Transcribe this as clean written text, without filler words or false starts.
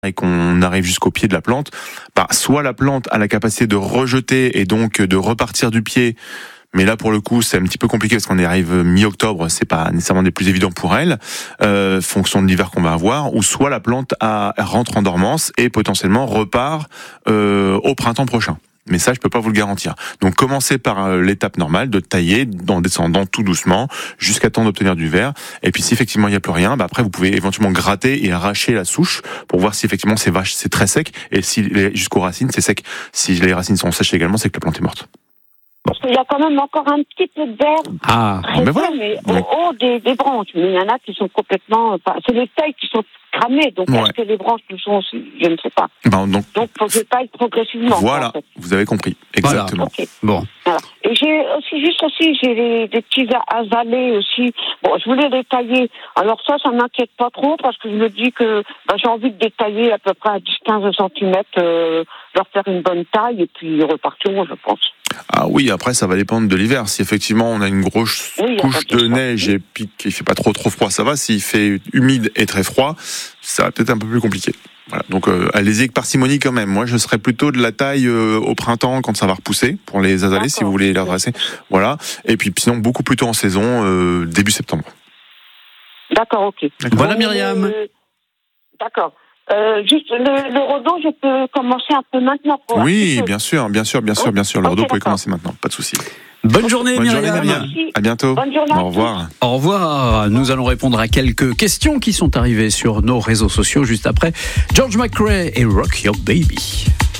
et qu'on arrive jusqu'au pied de la plante, soit la plante a la capacité de rejeter et donc de repartir du pied. Mais là, pour le coup, c'est un petit peu compliqué parce qu'on arrive mi-octobre, c'est pas nécessairement des plus évidents pour elle, fonction de l'hiver qu'on va avoir, ou soit la plante rentre en dormance et potentiellement repart au printemps prochain. Mais ça, je peux pas vous le garantir. Donc, commencez par l'étape normale de tailler en descendant tout doucement jusqu'à temps d'obtenir du vert. Et puis, si effectivement il n'y a plus rien, après, vous pouvez éventuellement gratter et arracher la souche pour voir si effectivement c'est très sec et si jusqu'aux racines c'est sec. Si les racines sont sèches également, c'est que la plante est morte. Parce qu'il y a quand même encore un petit peu de vert. Mais voilà. Mais au haut des branches. Mais il y en a qui sont complètement... c'est les feuilles qui sont cramées. Donc, est-ce que les branches le sont aussi? Je ne sais pas. Donc, faut que je taille progressivement. Voilà. En fait. Vous avez compris. Exactement. Voilà. Okay. Bon. Voilà. Et j'ai des petits azalées aussi. Bon, je voulais les tailler. Alors ça m'inquiète pas trop parce que je me dis que j'ai envie de détailler à peu près à 10-15 cm, leur faire une bonne taille et puis repartiront, je pense. Ah oui, après ça va dépendre de l'hiver. Si effectivement on a une grosse couche de neige et puis qu'il fait pas trop froid, ça va. S'il fait humide et très froid, ça va peut-être un peu plus compliqué. Voilà. Donc allez-y avec parcimonie quand même. Moi je serais plutôt de la taille au printemps quand ça va repousser pour les azalées si vous voulez les redresser. Voilà. Et puis sinon beaucoup plus tôt en saison, début septembre. D'accord, ok. Voilà Myriam. D'accord. Juste le rhodo, je peux commencer un peu maintenant. Oui, bien sûr. Le rhodo, vous pouvez commencer maintenant, pas de souci. Bonne journée Myriam. À bientôt. Bonne journée. Au revoir. Au revoir. Nous allons répondre à quelques questions qui sont arrivées sur nos réseaux sociaux juste après George McRae et Rock Your Baby.